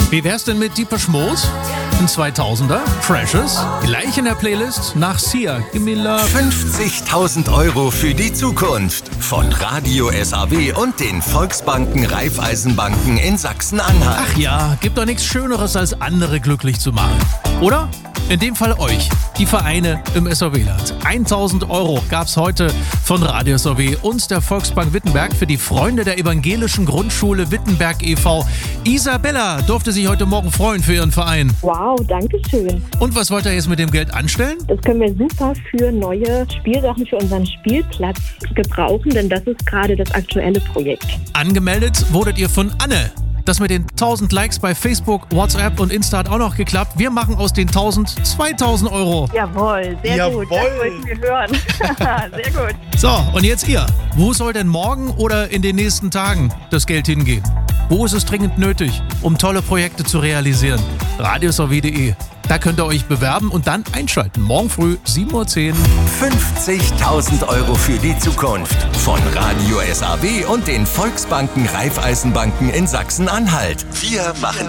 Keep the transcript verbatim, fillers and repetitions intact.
Wie wär's denn mit Deepesh Mode? Ein zweitausender, Precious, gleich in der Playlist nach Sia, Gimme Love. fünfzigtausend Euro für die Zukunft von Radio S A W und den Volksbanken Raiffeisenbanken in Sachsen-Anhalt. Ach ja, gibt doch nichts Schöneres, als andere glücklich zu machen. Oder? In dem Fall euch, die Vereine im S A W-Land. tausend Euro gab's heute von Radio S A W und der Volksbank Wittenberg für die Freunde der evangelischen Grundschule Wittenberg e V Isabella durfte sich heute Morgen freuen für ihren Verein. Wow, danke schön. Und was wollt ihr jetzt mit dem Geld anstellen? Das können wir super für neue Spielsachen für unseren Spielplatz gebrauchen, denn das ist gerade das aktuelle Projekt. Angemeldet wurdet ihr von Anne. Das mit den tausend Likes bei Facebook, WhatsApp und Insta hat auch noch geklappt. Wir machen aus den tausend zweitausend Euro. Jawohl, sehr Jawohl. gut. Das wollten wir hören. Sehr gut. So, und jetzt ihr. Wo soll denn morgen oder in den nächsten Tagen das Geld hingehen? Wo ist es dringend nötig, um tolle Projekte zu realisieren? radio s a w punkt d e. Da könnt ihr euch bewerben und dann einschalten. Morgen früh sieben Uhr zehn. fünfzigtausend Euro für die Zukunft von Radio S A W und den Volksbanken Raiffeisenbanken in Sachsen-Anhalt. Wir machen